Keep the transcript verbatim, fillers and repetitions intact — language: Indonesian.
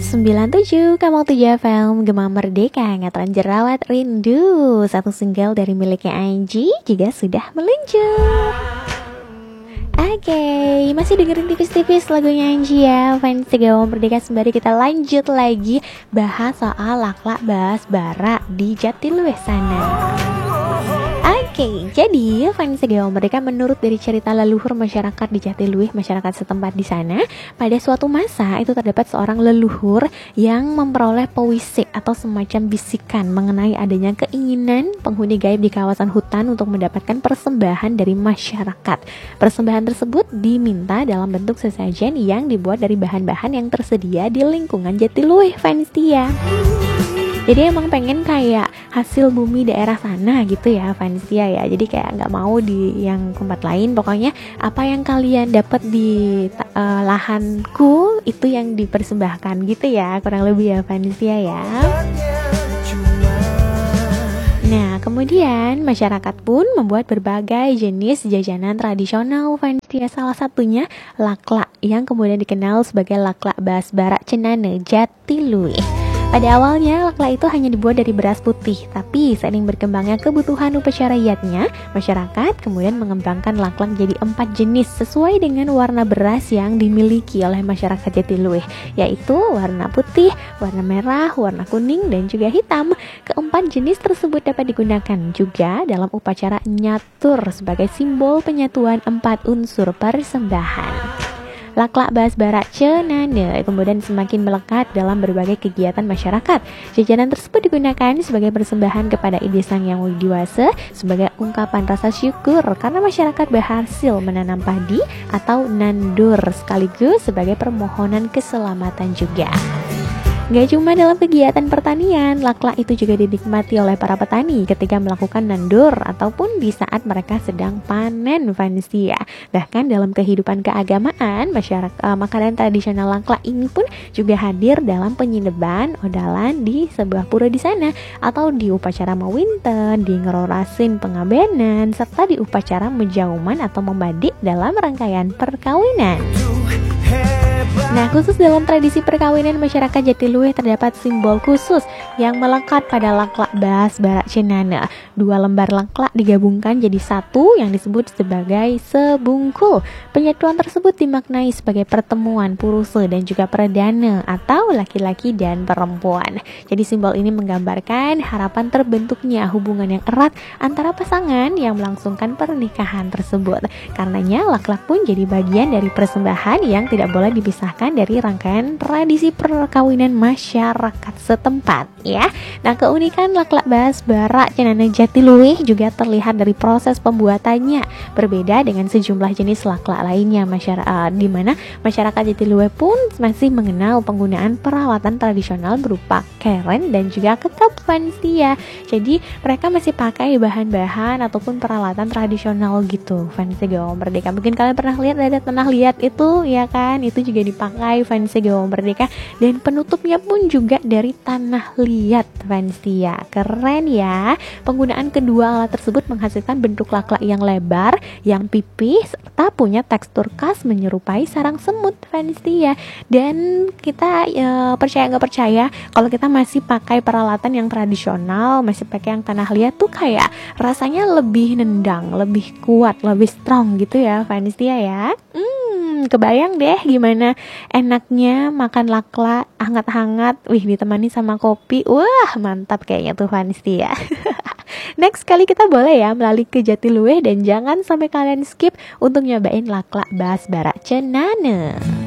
sembilan tujuh Kamal tujuh F M Gema Merdeka Ngatran Jerawat Rindu. Satu single dari miliknya Angie juga sudah meluncur. Oke, okay, masih dengerin tipis-tipis lagunya Angie ya, fans Gema Merdeka. Sembari kita lanjut lagi bahas soal laklak Bas Bara di Jatiluwih sana. Oke, okay, jadi fans Gema Merdeka, menurut dari cerita leluhur masyarakat di Jatiluwih, masyarakat setempat di sana, pada suatu masa itu terdapat seorang leluhur yang memperoleh pewisik atau semacam bisikan mengenai adanya keinginan penghuni gaib di kawasan hutan untuk mendapatkan persembahan dari masyarakat. Persembahan tersebut diminta dalam bentuk sesajen yang dibuat dari bahan-bahan yang tersedia di lingkungan Jatiluwih, fans dia. Jadi emang pengen kayak hasil bumi daerah sana gitu ya, Vansia ya. Jadi kayak nggak mau di yang tempat lain. Pokoknya apa yang kalian dapat di uh, lahanku itu yang dipersembahkan gitu ya, kurang lebih ya, Vansia ya. Nah, kemudian masyarakat pun membuat berbagai jenis jajanan tradisional, Vansia. Salah satunya laklak yang kemudian dikenal sebagai laklak Bas Bara Cenane Jatiluwih. Pada awalnya, laklak itu hanya dibuat dari beras putih, tapi seiring berkembangnya kebutuhan upacara yatnya, masyarakat kemudian mengembangkan laklak jadi empat jenis sesuai dengan warna beras yang dimiliki oleh masyarakat Jatiluwih, yaitu warna putih, warna merah, warna kuning, dan juga hitam. Keempat jenis tersebut dapat digunakan juga dalam upacara nyatur sebagai simbol penyatuan empat unsur persembahan. Laklak Bas Bara Cenane kemudian semakin melekat dalam berbagai kegiatan masyarakat. Jajanan tersebut digunakan sebagai persembahan kepada Ide Sang Yang Widiwasa sebagai ungkapan rasa syukur karena masyarakat berhasil menanam padi atau nandur, sekaligus sebagai permohonan keselamatan juga. Gak cuma dalam kegiatan pertanian, laklak itu juga dinikmati oleh para petani ketika melakukan nandur ataupun di saat mereka sedang panen, Vansia. Bahkan dalam kehidupan keagamaan, masyarakat uh, makanan tradisional laklak ini pun juga hadir dalam penyineban odalan di sebuah pura di sana, atau di upacara mawinten, di ngerorasin pengabenan, serta di upacara menjauman atau membadik dalam rangkaian perkawinan. Nah, khusus dalam tradisi perkawinan masyarakat Jatiluwih terdapat simbol khusus yang melekat pada laklak Bas Bara Cenane. Dua lembar laklak digabungkan jadi satu yang disebut sebagai sebungkul. Penyatuan tersebut dimaknai sebagai pertemuan puruse dan juga perdana atau laki-laki dan perempuan. Jadi simbol ini menggambarkan harapan terbentuknya hubungan yang erat antara pasangan yang melangsungkan pernikahan tersebut. Karenanya laklak pun jadi bagian dari persembahan yang tidak boleh dipisahkan dari rangkaian tradisi perkawinan masyarakat setempat ya. Nah, keunikan laklak Bas Bara Cenane Jatiluwih juga terlihat dari proses pembuatannya. Berbeda dengan sejumlah jenis laklak lainnya, masyarakat di mana masyarakat Jatiluwih pun masih mengenal penggunaan peralatan tradisional berupa keren dan juga kekap, Vansia. Jadi mereka masih pakai bahan-bahan ataupun peralatan tradisional gitu, Vansia Gema Merdeka. Mungkin kalian pernah lihat ada tanah liat itu ya kan, itu juga dipakai, Vansia Gema Merdeka, dan penutupnya pun juga dari tanah liat, Vansia. Keren ya. Penggunaan kedua alat tersebut menghasilkan bentuk laklak yang lebar, yang pipih, serta punya tekstur khas menyerupai sarang semut, Vansia. Dan kita e, percaya nggak percaya, kalau kita masih pakai peralatan yang tradisional, masih pakai yang tanah liat tuh kayak rasanya lebih nendang, lebih kuat, lebih strong gitu ya, Vansia ya. Hmm, kebayang deh gimana enaknya makan laklak hangat-hangat, wih ditemani sama kopi. Wah, mantap kayaknya tuh, Vansia. Next kali kita boleh ya melalui ke Jatiluwih, dan jangan sampai kalian skip untuk nyobain laklak Bas Bara Cenane.